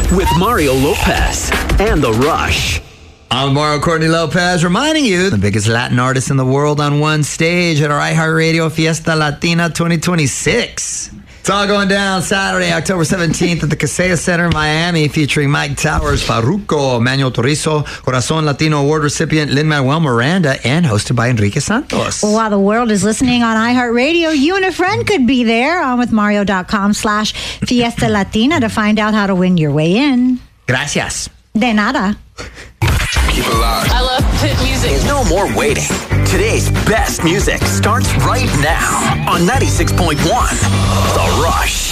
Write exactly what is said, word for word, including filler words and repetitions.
with Mario Lopez and The Rush. I'm Mario Courtney Lopez, reminding you the biggest Latin artists in the world on one stage at our iHeartRadio Fiesta Latina twenty twenty-six. It's all going down Saturday, October seventeenth at the Kaseya Center in Miami, featuring Mike Towers, Farruko, Manuel Turizo, Corazon Latino Award recipient Lin-Manuel Miranda, and hosted by Enrique Santos. Well, while the world is listening on iHeartRadio, you and a friend could be there on with Mario.com slash Fiesta Latina to find out how to win your way in. Gracias. De nada. Keep it live. I love hit music. There's no more waiting. Today's best music starts right now on ninety-six point one The Rush.